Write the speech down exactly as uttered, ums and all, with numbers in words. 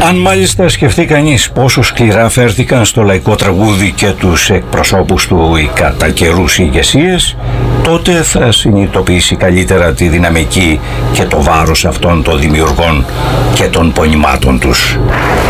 Αν μάλιστα σκεφτεί κανείς πόσο σκληρά φέρθηκαν στο λαϊκό τραγούδι και τους εκπροσώπους του οι κατά καιρούς ηγεσίες, τότε θα συνειδητοποιήσει καλύτερα τη δυναμική και το βάρος αυτών των δημιουργών και των πονημάτων τους.